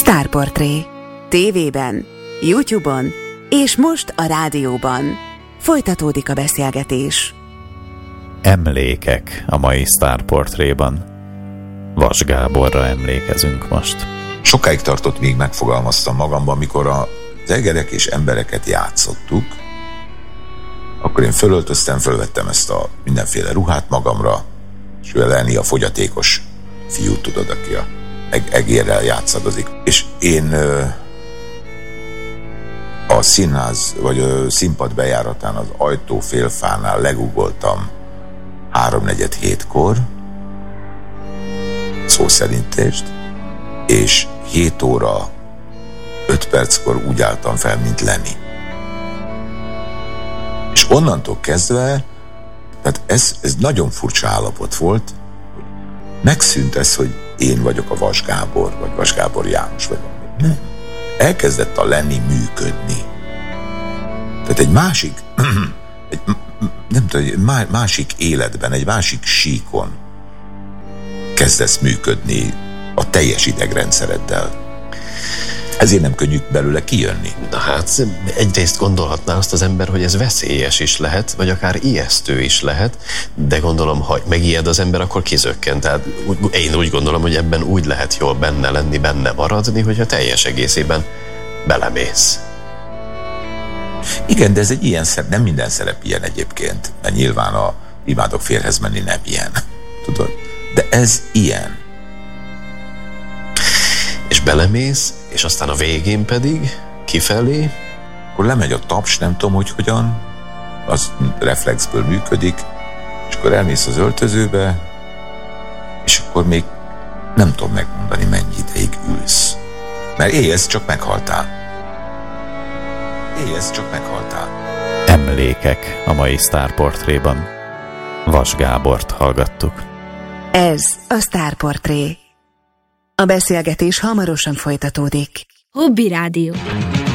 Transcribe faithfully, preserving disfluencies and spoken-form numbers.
Sztárportré. Tévében, YouTube-on és most a rádióban. Folytatódik a beszélgetés. Emlékek a mai Sztárportréban. Vas Gáborra emlékezünk most. Sokáig tartott, míg megfogalmaztam magamban, amikor az egerek és embereket játszottuk, akkor én fölöltöztem, fölvettem ezt a mindenféle ruhát magamra, és lenni a fogyatékos fiút, tudod, aki a egérrel játszadozik. És én a színház, vagy a színpad bejáratán az ajtó félfánál legugoltam háromnegyed hétkor, szó szerintést, és hét óra öt perckor úgy álltam fel, mint Lenny. És onnantól kezdve, tehát ez, ez nagyon furcsa állapot volt, hogy megszűnt ez, hogy én vagyok a Vas Gábor, vagy Vas Gábor János, vagy nem. Elkezdett a Lenny működni. Tehát egy másik, egy, nem tudom, egy másik életben, egy másik síkon kezdesz működni a teljes idegrendszereddel. Ezért nem könnyű belőle kijönni. Na hát, egyrészt gondolhatná azt az ember, hogy ez veszélyes is lehet, vagy akár ijesztő is lehet, de gondolom, ha megijed az ember, akkor kizökken. Tehát én úgy gondolom, hogy ebben úgy lehet jól benne lenni, benne maradni, hogyha teljes egészében belemész. Igen, de ez egy ilyen szerep, nem minden szerep ilyen egyébként, mert nyilván a imádok férhez menni nem ilyen, tudod? De ez ilyen. És belemész, és aztán a végén pedig kifelé. Akkor lemegy a taps, nem tudom, hogy hogyan, az reflexből működik, és akkor elmész az öltözőbe, és akkor még nem tudom megmondani, mennyi ideig ülsz. Mert éjjel csak meghaltál. Éjjel csak meghaltál. Emlékek a mai Sztárportréban. Vas Gábort hallgattuk. Ez a Sztárportré. A beszélgetés hamarosan folytatódik. Hobby Rádió.